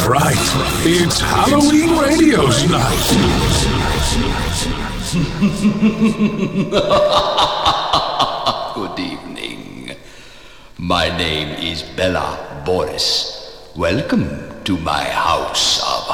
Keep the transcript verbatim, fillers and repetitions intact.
right. It's Halloween Radio's night. Good evening. My name is Bella Boris. Welcome to my house of